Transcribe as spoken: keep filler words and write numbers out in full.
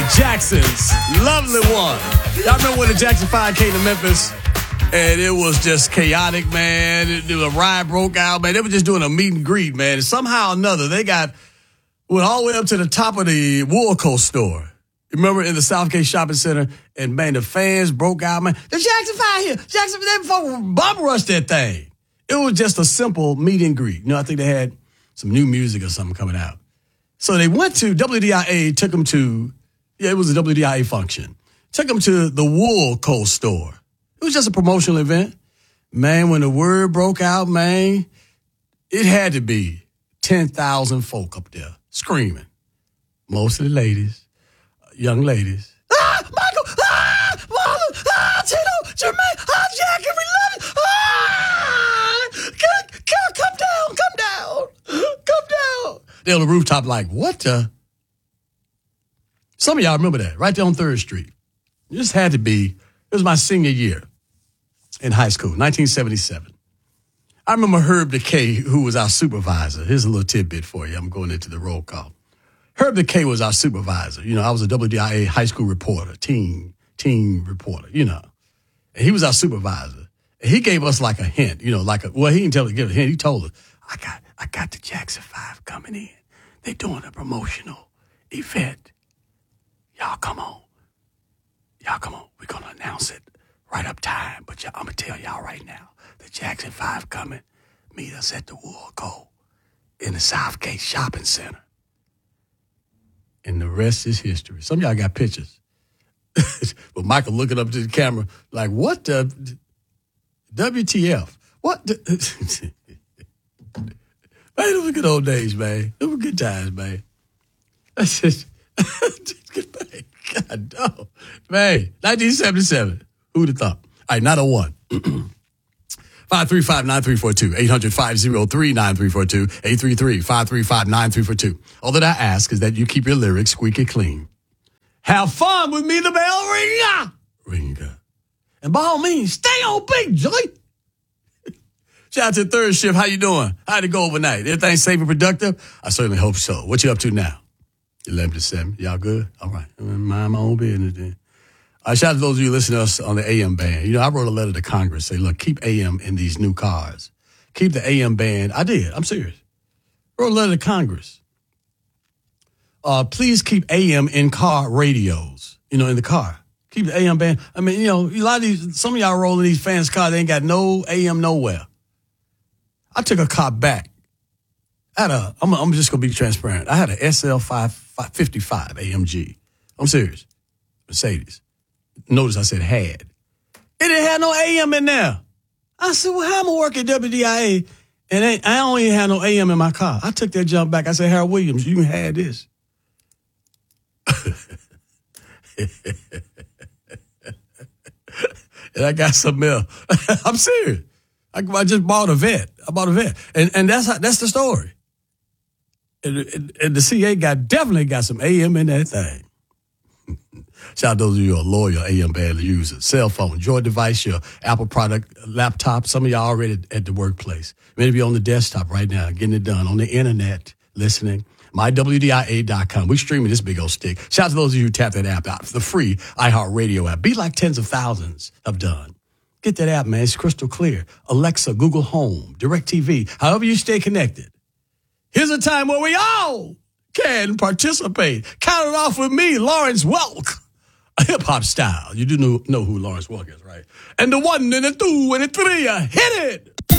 The Jacksons, lovely one. Y'all remember when the Jackson five came to Memphis? And it was just chaotic, man. It, it, a riot broke out, man. They were just doing a meet and greet, man. And somehow or another, they got, went all the way up to the top of the Woolco store. Remember in the Southgate Shopping Center? And, man, the fans broke out, man. The Jackson five here. Jackson, they fucking bomb rushed that thing. It was just a simple meet and greet. You know, I think they had some new music or something coming out. So they went to, W D I A took them to, yeah, it was a W D I A function. Took them to the Woolco store. It was just a promotional event. Man, when the word broke out, man, it had to be ten thousand folk up there screaming. Mostly ladies, young ladies. Ah, Michael! Ah, Marlon! Ah, Tito! Jermaine! Ah, Jackie! We love you! Ah! Come, come, come down! Come down! Come down! They're on the rooftop like, what the? Some of y'all remember that, right there on third Street. It just had to be, it was my senior year in high school, nineteen seventy-seven. I remember Herb Decay, who was our supervisor. Here's a little tidbit for you. I'm going into the roll call. Herb Decay was our supervisor. You know, I was a W D I A high school reporter, teen, teen reporter, you know. And he was our supervisor. And he gave us like a hint, you know, like a, well, he didn't tell us to give a hint. He told us, I got, I got the Jackson five coming in. They're doing a promotional event. Y'all come on. Y'all come on. We're going to announce it right up time. But I'm going to tell y'all right now, the Jackson five coming. Meet us at the Woolco in the Southgate Shopping Center. And the rest is history. Some of y'all got pictures. But Michael looking up to the camera like, what the W T F? What the? Man, those were good old days, man. Those were good times, man. That's just, just get back. God, no. Man, nineteen seventy-seven. Who'd have thought? All right, nine oh one. five three five, nine three four two. eight hundred, five oh three, nine three four two. eight three three, five three five, nine three four two. All that I ask is that you keep your lyrics squeaky clean. Have fun with me, the bell ringer. Ringer. And by all means, stay on beat, Joy. Shout out to the third shift. How you doing? How'd it go overnight? Everything safe and productive? I certainly hope so. What you up to now? eleven to seven. Y'all good? All right. Mind my own business then. I shout out to those of you listening to us on the A M band. You know, I wrote a letter to Congress. Say, look, keep A M in these new cars. Keep the A M band. I did. I'm serious. Wrote a letter to Congress. Uh, please keep A M in car radios, you know, in the car. Keep the A M band. I mean, you know, a lot of these, some of y'all rolling these fans' cars, they ain't got no A M nowhere. I took a car back. I had a, I'm, I'm just going to be transparent. I had an S L five fifty-five A M G. I'm serious. Mercedes. Notice I said had. It didn't have no A M in there. I said, well, how am I work at W D I A and ain't, I don't even have no A M in my car? I took that jump back. I said, Harold Williams, you had this. And I got some milk. I'm serious. I, I just bought a vet. I bought a vet. And and that's how, that's the story. And, and, and the C A got definitely got some A M in that thing. Shout out to those of you who are loyal A M band users. Cell phone, Droid device, your Apple product, laptop. Some of y'all already at the workplace. Many of you on the desktop right now, getting it done. On the internet, listening. my W D I A dot com. We're streaming this big old stick. Shout out to those of you who tap that app out. The free iHeartRadio app. Be like tens of thousands have done. Get that app, man. It's crystal clear. Alexa, Google Home, DirecTV, however you stay connected. Here's a time where we all can participate. Count it off with me, Lawrence Welk. A hip-hop style. You do know, know who Lawrence Welk is, right? And the one and the two and the three, uh, hit it.